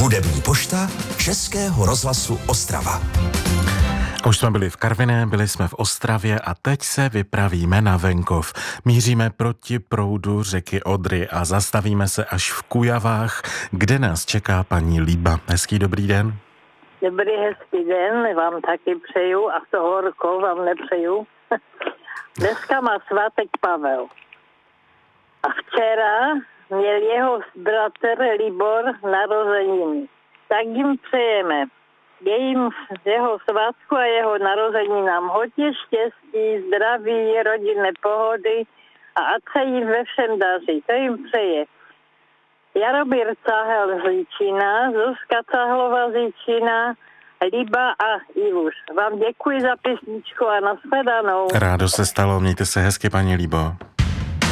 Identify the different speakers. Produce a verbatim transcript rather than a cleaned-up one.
Speaker 1: Hudební pošta Českého rozhlasu Ostrava.
Speaker 2: Už jsme byli v Karviné, byli jsme v Ostravě a teď se vypravíme na venkov. Míříme proti proudu řeky Odry a zastavíme se až v Kujavách, kde nás čeká paní Líba. Hezký dobrý den.
Speaker 3: Dobrý, hezký den, vám taky přeju a to horko vám nepřeju. Dneska má svátek Pavel. A včera měl jeho bratr Libor narozeniny. Tak jim přejeme. Jejím jeho svátku a jeho narozeninám hodně štěstí, zdraví, rodinné pohody a ať se jim ve všem daří. To jim přeje Jaromír Cahel z Líčína, Zuzka Cahlová z Líčína, Líba a Ivuš. Vám děkuji za písničku a nashledanou.
Speaker 2: Rádo se stalo, mějte se hezky, paní Líbo.